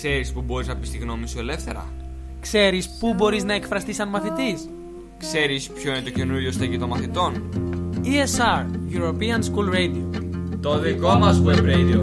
Ξέρεις που μπορείς να πεις τη γνώμη σου ελεύθερα? Ξέρεις πού μπορείς να εκφραστείς σαν μαθητής? Ξέρεις ποιο είναι το καινούριο στέκι των μαθητών? ESR, European School Radio. Το δικό μας web radio.